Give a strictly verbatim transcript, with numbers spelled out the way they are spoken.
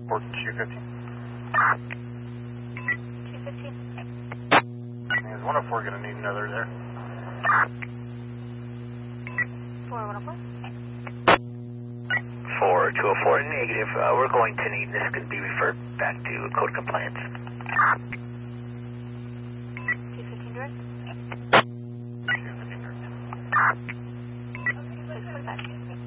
Or Q fifteen. Q fifteen. Is one oh four going to need another there? four one oh four. four two oh four, negative. Uh, we're going to need this could be referred back to code compliance.